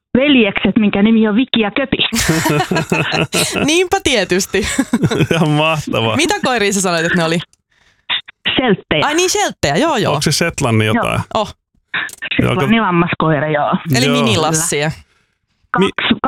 veljekset, minkä nimi on Viki ja Köpi. Niinpä tietysti. Ihan mahtavaa. Mitä koiria sä sanoit, että ne oli? Selttejä. Ai niin, shelttejä, joo. Onko se Shetlannin jotain? Oh. Shetlannin lammaskoira, joo. Eli Joo. minilassia.